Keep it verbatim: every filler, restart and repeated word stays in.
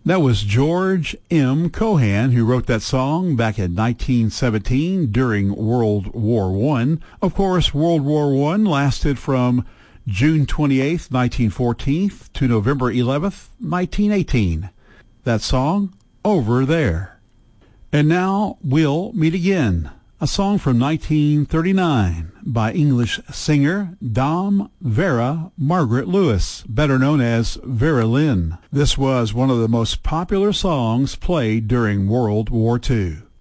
That was George M. Cohan who wrote that song back in nineteen seventeen during World War One. Of course, World War One lasted from June twenty-eighth, nineteen fourteen to November eleventh, nineteen eighteen. That song, Over There. And now we'll meet again. A song from nineteen thirty-nine by English singer Dom Vera Margaret Lewis, better known as Vera Lynn. This was one of the most popular songs played during World War Two.